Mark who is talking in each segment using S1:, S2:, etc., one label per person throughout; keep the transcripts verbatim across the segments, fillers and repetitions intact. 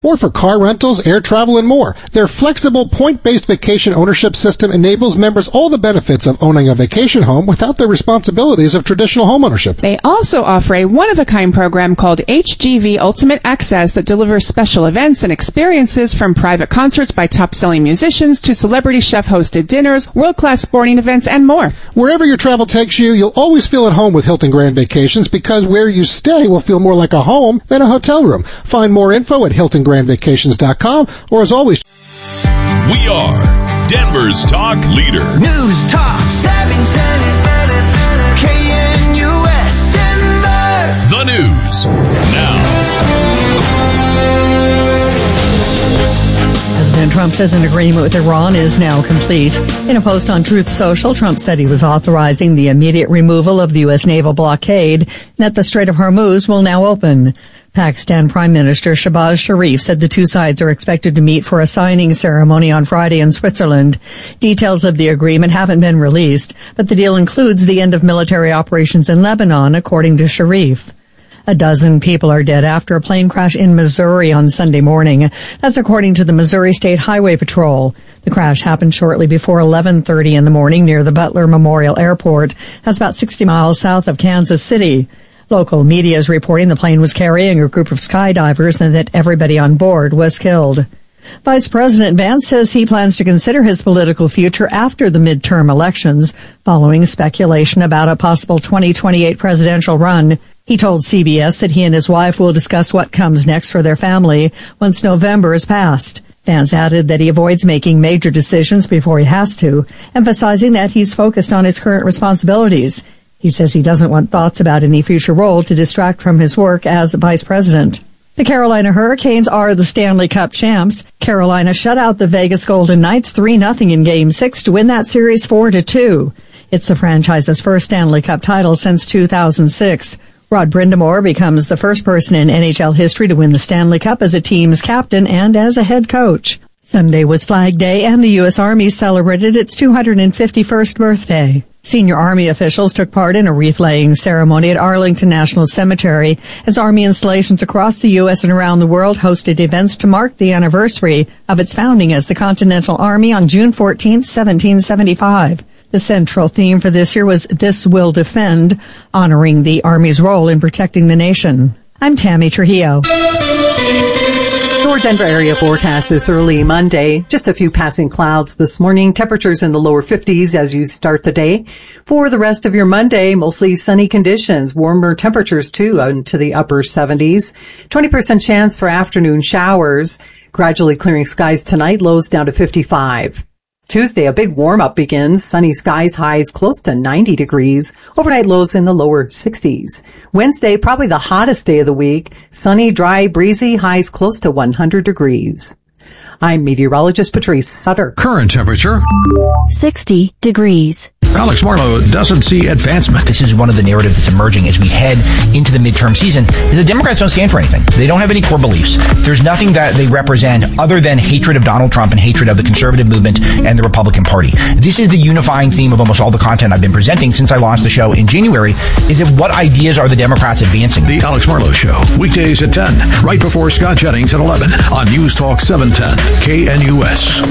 S1: or for car rentals, air travel, and more. Their flexible point-based vacation ownership system enables members all the benefits of owning a vacation home without the responsibilities of traditional homeownership.
S2: They also offer a one-of-a-kind program called H G V Ultimate Access that delivers special events and experiences from private concerts by top-selling musicians to celebrity chef-hosted dinners, world-class sporting events, and more.
S1: Wherever your travel takes you, you'll always feel at home with Hilton Grand Vacations because where you stay will feel more like a home than a hotel room. Find more info at hilton grand vacations dot com or as always.
S3: We are Denver's talk leader.
S4: News Talk seven ten K N U S Denver.
S3: The news now.
S5: President Trump says an agreement with Iran is now complete. In a post on Truth Social, Trump said he was authorizing the immediate removal of the U S naval blockade and that the Strait of Hormuz will now open. Pakistan Prime Minister Shehbaz Sharif said the two sides are expected to meet for a signing ceremony on Friday in Switzerland. Details of the agreement haven't been released, but the deal includes the end of military operations in Lebanon, according to Sharif. A dozen people are dead after a plane crash in Missouri on Sunday morning. That's according to the Missouri State Highway Patrol. The crash happened shortly before eleven thirty in the morning near the Butler Memorial Airport. That's about sixty miles south of Kansas City. Local media is reporting the plane was carrying a group of skydivers and that everybody on board was killed. Vice President Vance says he plans to consider his political future after the midterm elections, following speculation about a possible twenty twenty-eight presidential run. He told C B S that he and his wife will discuss what comes next for their family once November is passed. Vance added that he avoids making major decisions before he has to, emphasizing that he's focused on his current responsibilities. He says he doesn't want thoughts about any future role to distract from his work as vice president. The Carolina Hurricanes are the Stanley Cup champs. Carolina shut out the Vegas Golden Knights three nothing in Game six to win that series four to two. It's the franchise's first Stanley Cup title since two thousand six. Rod Brind'Amour becomes the first person in N H L history to win the Stanley Cup as a team's captain and as a head coach. Sunday was Flag Day and the U S Army celebrated its two hundred fifty-first birthday. Senior Army officials took part in a wreath-laying ceremony at Arlington National Cemetery as Army installations across the U S and around the world hosted events to mark the anniversary of its founding as the Continental Army on June fourteenth, seventeen seventy-five. The central theme for this year was This Will Defend, honoring the Army's role in protecting the nation. I'm Tammy Trujillo.
S6: Your Denver area forecast this early Monday. Just a few passing clouds this morning. Temperatures in the lower fifties as you start the day. For the rest of your Monday, mostly sunny conditions. Warmer temperatures too into the upper seventies. twenty percent chance for afternoon showers. Gradually clearing skies tonight. Lows down to fifty-five. Tuesday, a big warm-up begins. Sunny skies, highs close to ninety degrees. Overnight lows in the lower sixties. Wednesday, probably the hottest day of the week. Sunny, dry, breezy, highs close to one hundred degrees. I'm meteorologist Patrice Sutter.
S7: Current temperature
S8: sixty degrees.
S7: Alex Marlowe doesn't see advancement.
S9: This is one of the narratives that's emerging as we head into the midterm season. The Democrats don't stand for anything. They don't have any core beliefs. There's nothing that they represent other than hatred of Donald Trump and hatred of the conservative movement and the Republican Party. This is the unifying theme of almost all the content I've been presenting since I launched the show in January, is that what ideas are the Democrats advancing?
S7: The Alex Marlowe Show, weekdays at ten, right before Scott Jennings at eleven on News Talk seven ten K N U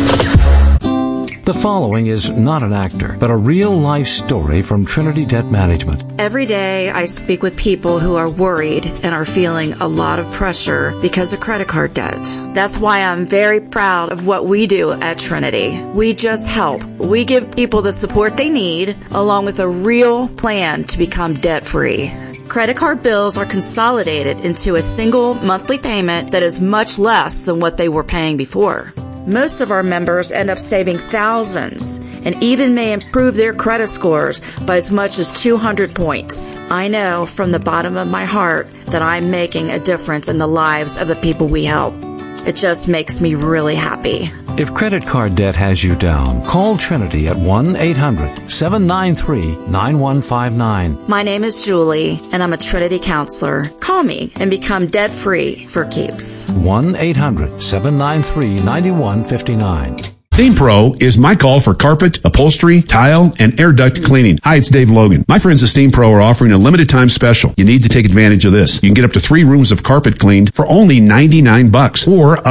S7: S.
S10: The following is not an actor, but a real-life story from Trinity Debt Management.
S11: Every day I speak with people who are worried and are feeling a lot of pressure because of credit card debt. That's why I'm very proud of what we do at Trinity. We just help. We give people the support they need, along with a real plan to become debt-free. Credit card bills are consolidated into a single monthly payment that is much less than what they were paying before. Most of our members end up saving thousands and even may improve their credit scores by as much as two hundred points. I know from the bottom of my heart that I'm making a difference in the lives of the people we help. It just makes me really happy.
S10: If credit card debt has you down, call Trinity at one eight hundred seven nine three nine one five nine.
S11: My name is Julie, and I'm a Trinity counselor. Call me and become debt-free for keeps.
S10: one eight hundred seven nine three nine one five nine.
S12: Steam Pro is my call for carpet, upholstery, tile, and air duct cleaning. Hi, it's Dave Logan. My friends at Steam Pro are offering a limited time special. You need to take advantage of this. You can get up to three rooms of carpet cleaned for only ninety-nine bucks, or